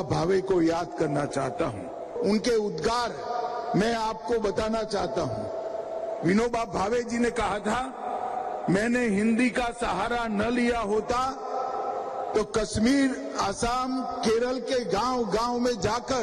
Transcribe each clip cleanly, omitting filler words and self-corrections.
भावे को याद करना चाहता हूं। उनके उद्गार मैं आपको बताना चाहता हूं। विनोबा भावे जी ने कहा था, मैंने हिंदी का सहारा न लिया होता तो कश्मीर, आसाम, केरल के गांव-गांव में जाकर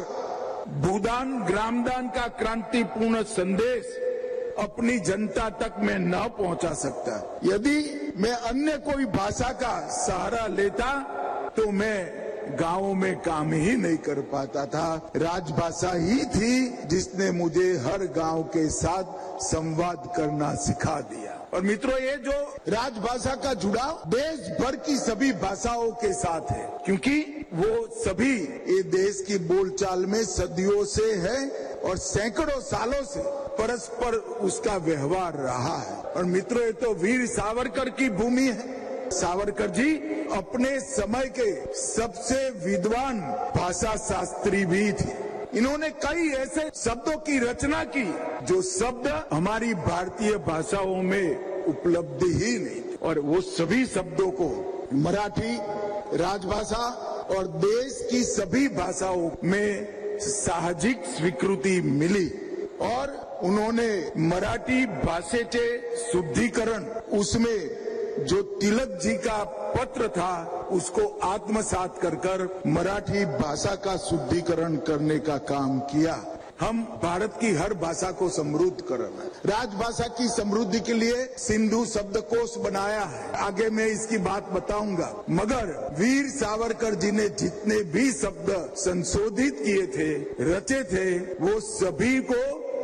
भूदान, ग्रामदान का क्रांतिपूर्ण संदेश अपनी जनता तक मैं न पहुंचा सकता। यदि मैं अन्य कोई भाषा का सहारा लेता तो मैं गांवों में काम ही नहीं कर पाता था। राजभाषा ही थी जिसने मुझे हर गांव के साथ संवाद करना सिखा दिया। और मित्रों, ये जो राजभाषा का जुड़ाव देश भर की सभी भाषाओं के साथ है, क्योंकि वो सभी ये देश की बोलचाल में सदियों से है और सैकड़ों सालों से परस्पर उसका व्यवहार रहा है। और मित्रों, ये तो वीर सावरकर की भूमि है। सावरकर जी अपने समय के सबसे विद्वान भाषा शास्त्री भी थे। इन्होंने कई ऐसे शब्दों की रचना की जो शब्द हमारी भारतीय भाषाओं में उपलब्ध ही नहीं थे। और वो सभी शब्दों को मराठी, राजभाषा और देश की सभी भाषाओं में साहजिक स्वीकृति मिली। और उन्होंने मराठी भाषेचे शुद्धीकरण, उसमें जो तिलक जी का पत्र था उसको आत्मसात कर मराठी भाषा का शुद्धिकरण करने का काम किया। हम भारत की हर भाषा को समृद्ध करना, राजभाषा की समृद्धि के लिए सिंधु शब्दकोश बनाया है। आगे मैं इसकी बात बताऊंगा। मगर वीर सावरकर जी ने जितने भी शब्द संशोधित किए थे, रचे थे, वो सभी को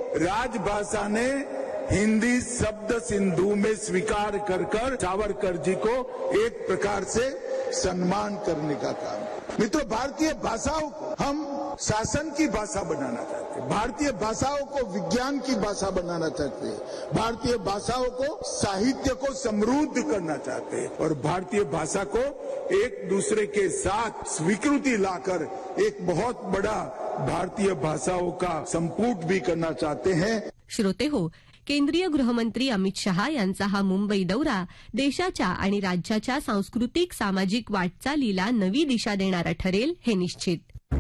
राजभाषा ने हिंदी शब्द सिंधु में स्वीकार कर सावरकर जी को एक प्रकार से सम्मान करने का काम। मित्रों, भारतीय भाषाओं को हम शासन की भाषा बनाना चाहते हैं, भारतीय भाषाओं को विज्ञान की भाषा बनाना चाहते हैं, भारतीय भाषाओं को साहित्य को समृद्ध करना चाहते हैं और भारतीय भाषा को एक दूसरे के साथ स्वीकृति लाकर एक बहुत बड़ा भारतीय भाषाओं का संपुट भी करना चाहते हैं। श्रोते हो, केंद्रीय गृहमंत्री अमित शहा यांचा हा मुंबई दौरा देशाच्या आणि राज्याच्या सांस्कृतिक सामाजिक वाटचालीला नवी दिशा देणारा ठरेल हे निश्चित।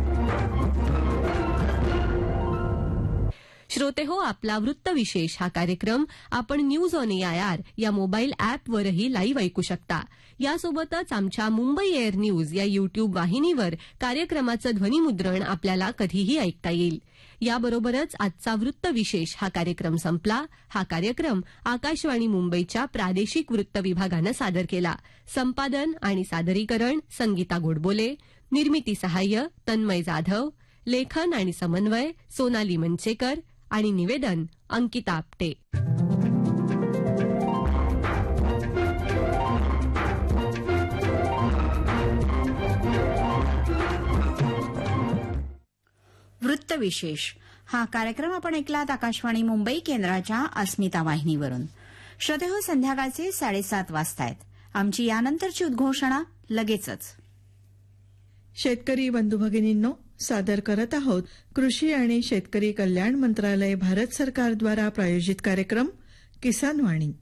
श्रोते हो, आपला वृत्तविशेष हा कार्यक्रम आपण न्यूज ऑन एआयआर या मोबाईल अॅपवरही लाईव्ह ऐकू शकता। यासोबतच आमच्या मुंबई एअर न्यूज या युट्यूब वाहिनीवर कार्यक्रमाचं ध्वनिमुद्रण आपल्याला कधीही ऐकता येईल। याबरोबरच आजचा वृत्तविशेष हा कार्यक्रम संपला। हा कार्यक्रम आकाशवाणी मुंबईच्या प्रादेशिक वृत्त विभागानं सादर केला। संपादन आणि सादरीकरण संगीता गोडबोले, निर्मिती सहाय्य तन्मय जाधव, लेखन आणि समन्वय सोनाली मंचेकर आणि निवेदन अंकिता आपटे। वृत्तविशेष हा कार्यक्रम आपण ऐकलात आकाशवाणी मुंबई केंद्राच्या अस्मिता वाहिनीवरून। श्रोते हो, संध्याकाळचे 7:30 वाजतायत। आमची यानंतरची उद्घोषणा लगेचच। शेतकरी बंधू भगिनींनो, सादर करत आहोत कृषी आणि शेतकरी कल्याण मंत्रालय भारत सरकार द्वारा प्रायोजित कार्यक्रम किसान वाणी।